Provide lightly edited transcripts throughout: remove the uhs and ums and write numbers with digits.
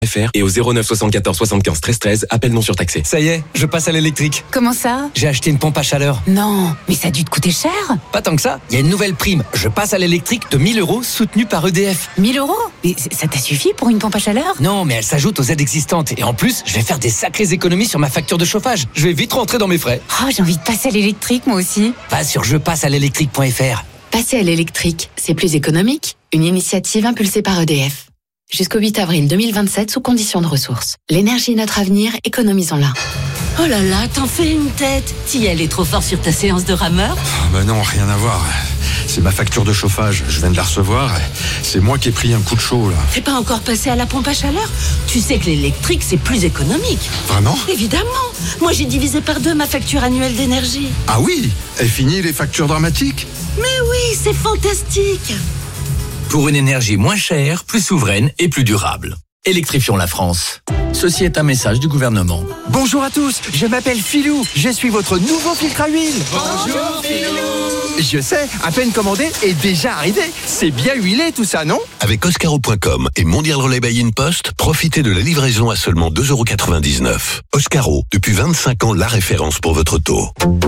FR et au 09 74 75 13 13, appel non surtaxé. Ça y est, je passe à l'électrique. Comment ça ? J'ai acheté une pompe à chaleur. Non, mais ça a dû te coûter cher. Pas tant que ça, il y a une nouvelle prime. Je passe à l'électrique de 1 000 € soutenue par EDF. 1 000 €? Mais ça t'a suffi pour une pompe à chaleur ? Non, mais elle s'ajoute aux aides existantes. Et en plus, je vais faire des sacrées économies sur ma facture de chauffage. Je vais vite rentrer dans mes frais. Oh, j'ai envie de passer à l'électrique moi aussi. Va sur jepassealélectrique.fr. Passer à l'électrique, c'est plus économique. Une initiative impulsée par EDF. Jusqu'au 8 avril 2027 sous conditions de ressources. L'énergie est notre avenir, économisons-la. Oh là là, t'en fais une tête. T'y allais trop fort sur ta séance de rameur ? Bah non, rien à voir. C'est ma facture de chauffage, je viens de la recevoir. C'est moi qui ai pris un coup de chaud là. T'es pas encore passé à la pompe à chaleur ? Tu sais que l'électrique c'est plus économique. Vraiment ? Évidemment. Moi j'ai divisé par 2 ma facture annuelle d'énergie. Ah oui ? Et fini les factures dramatiques ? Mais oui, c'est fantastique. Pour une énergie moins chère, plus souveraine et plus durable. Électrifions la France. Ceci est un message du gouvernement. Bonjour à tous, je m'appelle Philou, je suis votre nouveau filtre à huile. Bonjour Philou. Je sais, à peine commandé et déjà arrivé. C'est bien huilé tout ça, non ? Avec Oscaro.com et Mondial Relay by InPost, profitez de la livraison à seulement 2,99 €. Oscaro, depuis 25 ans, la référence pour votre taux.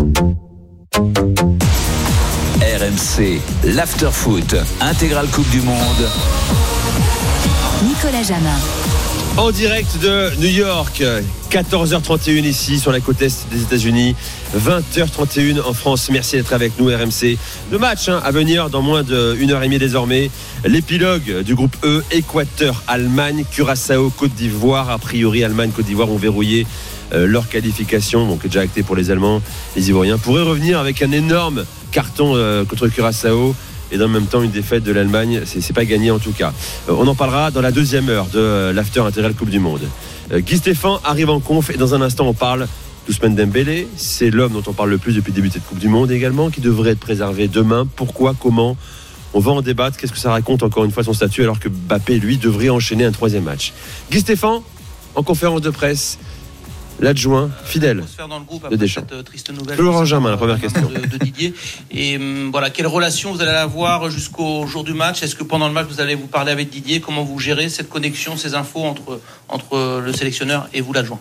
RMC, l'after-foot, intégrale Coupe du Monde. Nicolas Jamin. En direct de New York, 14h31 ici sur la côte est des États-Unis, 20h31 en France. Merci d'être avec nous, RMC. Le match à venir dans moins d'1h30 désormais. L'épilogue du groupe E, Équateur, Allemagne, Curaçao, Côte d'Ivoire. A priori, Allemagne, Côte d'Ivoire ont verrouillé leur qualification, donc déjà acté pour les Allemands. Les Ivoiriens pourraient revenir avec un énorme carton contre Curaçao. Et dans le même temps une défaite de l'Allemagne, c'est pas gagné en tout cas. On en parlera dans la deuxième heure de l'After Intégral Coupe du Monde. Guy Stéphane arrive en conf et dans un instant on parle d'Ousmane Dembélé. C'est l'homme dont on parle le plus depuis le début de cette Coupe du Monde également, qui devrait être préservé demain. Pourquoi ? Comment ? On va en débattre. Qu'est-ce que ça raconte encore une fois son statut alors que Mbappé lui devrait enchaîner un 3e match. Guy Stéphane en conférence de presse. L'adjoint fidèle de Deschamps. Florent Germain, la première question de Didier. Et voilà, quelle relation vous allez avoir jusqu'au jour du match ? Est-ce que pendant le match vous allez vous parler avec Didier ? Comment vous gérez cette connexion, ces infos entre le sélectionneur et vous, l'adjoint ?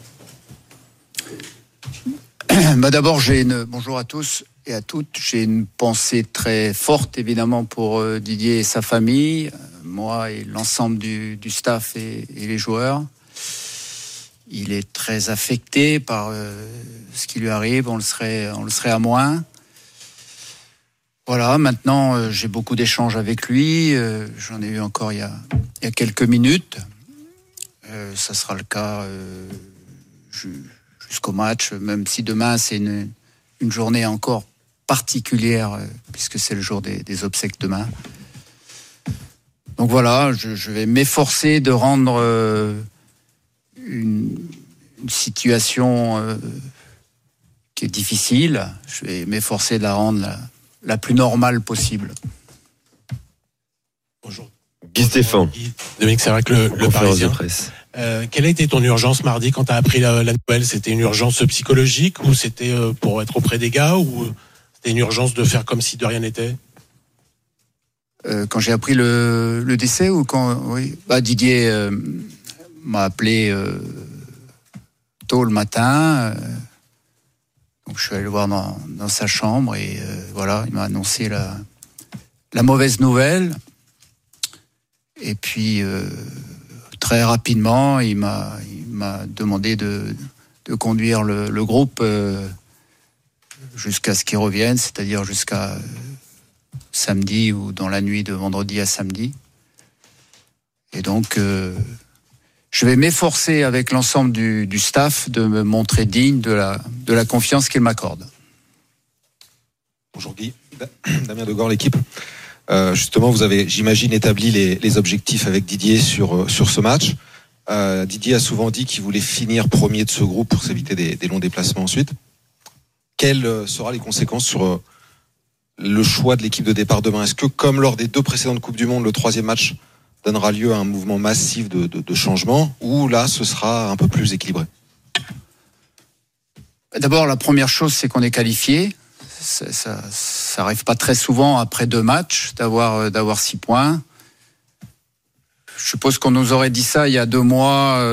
D'abord, bonjour à tous et à toutes. J'ai une pensée très forte évidemment pour Didier et sa famille, moi et l'ensemble du staff et les joueurs. Il est très affecté par ce qui lui arrive, on le serait à moins. Voilà, maintenant j'ai beaucoup d'échanges avec lui, j'en ai eu encore il y a quelques minutes. Ça sera le cas jusqu'au match, même si demain c'est une journée encore particulière, puisque c'est le jour des obsèques demain. Donc voilà, je vais m'efforcer de rendre une situation qui est difficile. Je vais m'efforcer de la rendre la plus normale possible. Bonjour. Guy Stéphane. Dominique, c'est vrai que le Parisien. Quelle a été ton urgence mardi quand tu as appris la nouvelle ? C'était une urgence psychologique ou c'était pour être auprès des gars ou c'était une urgence de faire comme si de rien n'était ? Quand j'ai appris le décès ou quand... Oui. Didier m'a appelé tôt le matin, donc je suis allé le voir dans sa chambre et voilà, il m'a annoncé la mauvaise nouvelle. Et puis très rapidement, il m'a demandé de conduire le groupe jusqu'à ce qu'il revienne, c'est-à-dire jusqu'à samedi ou dans la nuit de vendredi à samedi. Et donc je vais m'efforcer avec l'ensemble du staff de me montrer digne de la confiance qu'il m'accorde. Bonjour Guy, Damien Degor, l'équipe. Justement, vous avez, j'imagine, établi les objectifs avec Didier sur ce match. Didier a souvent dit qu'il voulait finir premier de ce groupe pour s'éviter des longs déplacements ensuite. Quelles seront les conséquences sur le choix de l'équipe de départ demain ? Est-ce que, comme lors des 2 précédentes Coupes du Monde, le 3e match donnera lieu à un mouvement massif de changement, ou là, ce sera un peu plus équilibré ? D'abord, la première chose, c'est qu'on est qualifié. Ça arrive pas très souvent après 2 matchs d'avoir 6 points. Je suppose qu'on nous aurait dit ça il y a 2 mois.